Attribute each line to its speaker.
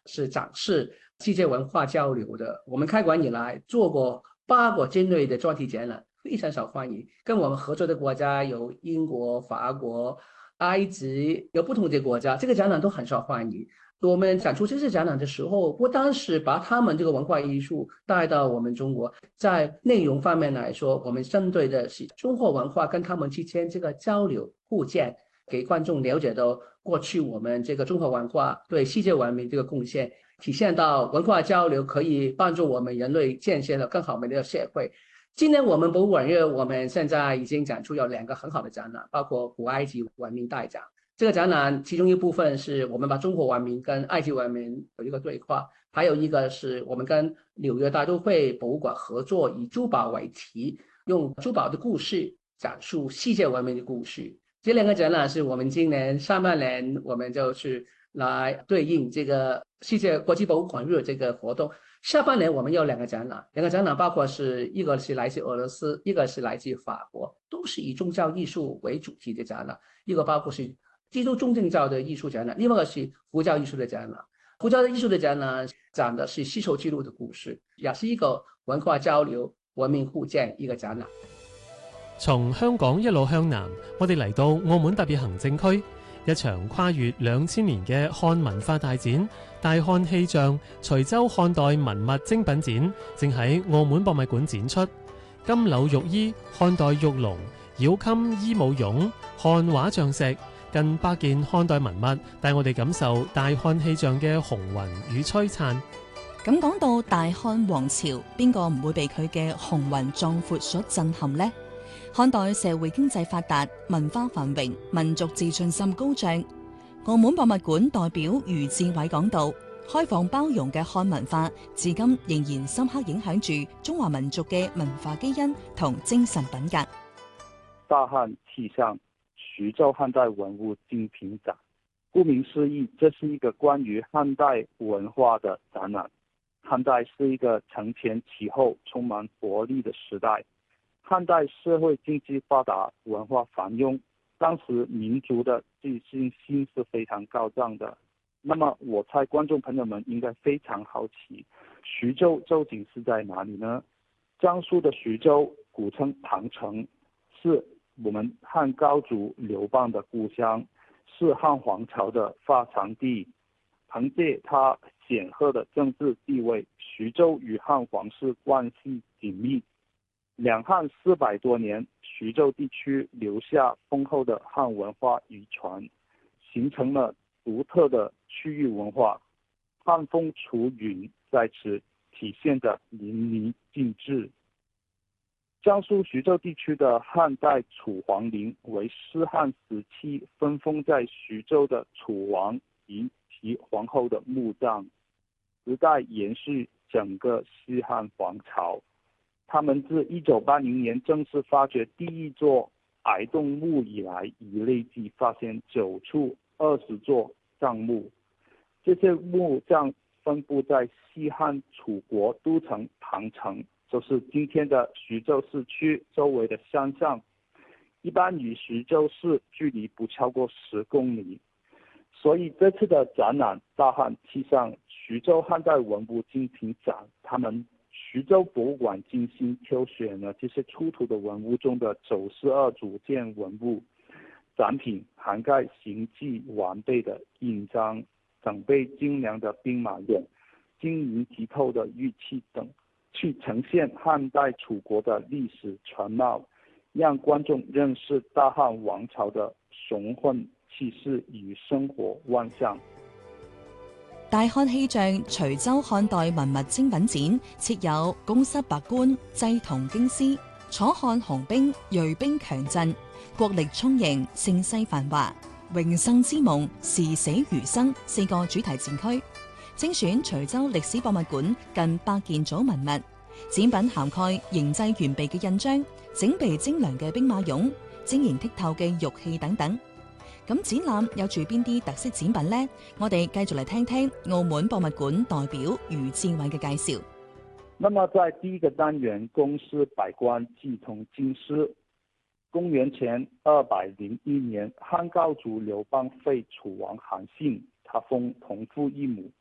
Speaker 1: 是展示世界文化交流的。我们开馆以来做过8个针对的专题展览，非常受欢迎。跟我们合作的国家有英国、法国、埃及，有不同的国家，这个展览都很受欢迎。我们展出这次展览的时候，不单是把他们这个文化艺术带到我们中国，在内容方面来说，我们针对的是中国文化跟他们之间这个交流互鉴，给观众了解到过去我们这个中国文化对世界文明这个贡献，体现到文化交流可以帮助我们人类建设了更好的社会。今年我们博物馆日，我们现在已经展出有2个很好的展览，包括古埃及文明代展。这个展览其中一部分是我们把中国文明跟埃及文明有一个对话，还有一个是我们跟纽约大都会博物馆合作，以珠宝为题，用珠宝的故事讲述世界文明的故事。这2个展览是我们今年上半年我们就是来对应这个世界国际博物馆日这个活动。下半年我们有2个展览，2个展览包括一个是来自俄罗斯，一个是来自法国，都是以宗教艺术为主题的展览。一个包括是基督宗教的艺术展览，另外一个是佛教艺术的展览。佛教的艺术的展览讲的是丝绸之路的故事，也是一个文化交流、文明互鉴一个展览。
Speaker 2: 從香港一路向南，我哋嚟到澳門特別行政區，一場跨越2000年嘅漢文化大展——大漢氣象徐州漢代文物精品展，正喺澳門博物館展出。金柳玉衣、漢代玉龍、繞襟衣舞俑、漢畫像石，近100件漢代文物，帶我哋感受大漢氣象嘅雄渾與璀璨。
Speaker 3: 咁講到大漢王朝，邊個唔會被佢嘅雄渾壯闊所震撼呢？漢代社會經濟發達，文化繁榮，民族自信心高漲。澳門博物館代表余志偉講到，開放包容嘅漢文化，至今仍然深刻影響住中華民族嘅文化基因同精神品格。
Speaker 4: 大漢氣象徐州漢代文物精品展，顧名思義，這是一個關於漢代文化的展覽。漢代是一個承前啟後、充滿活力的時代。漢代社會經濟發達，文化繁榮，當時民族的自信心是非常高漲的。那麼我猜觀眾朋友們應該非常好奇，徐州究竟是在哪裡呢？江蘇的徐州，古稱龐城，是我們漢高祖劉邦的故鄉，是漢皇朝的發祥地。憑借它顯赫的政治地位，徐州與漢皇室關係緊密。兩漢400多年，徐州地區留下豐厚的漢文化遺傳，形成了獨特的區域文化。漢風楚韻在此體現得淋漓盡致。江蘇徐州地區的漢代楚皇陵為西漢時期分封在徐州的楚王及其皇后的墓葬，时代延续整个西汉皇朝。他们自1980年正式发掘第一座癌洞墓以来，已累计发现9处20座葬墓。这些墓葬分布在西汉楚国都城庞城，就是今天的徐州市区周围的山上，一般与徐州市距离不超过10公里。所以这次的展览大汉气象徐州汉代文物精品展，他们徐州博物馆精心挑选了这些出土的文物中的92组件文物，展品涵盖形迹完备的印章、整备精良的兵马俑、晶莹剔透的玉器等，去呈现汉代楚国的历史全貌，让观众认识大汉王朝的雄浑氣勢與生活萬象。
Speaker 3: 大漢氣象徐州漢代文物精品展設有宮室百官、祭銅京師、楚漢雄兵銳兵強陣、國力充盈、盛世繁華、榮生之夢、視死如生4個主題展區，精選徐州歷史博物館近100件組文物，展品涵蓋形製完備嘅印章、整備精良嘅兵馬俑、晶瑩剔透嘅玉器等等。咁展覽有住邊啲特色展品呢？我哋繼續嚟聽聽澳門博物館代表余志偉嘅介紹。
Speaker 4: 那麼在第一個單元宮室百官祭銅京師，公元前201年，漢高祖劉邦廢楚王韓信，他封同父異母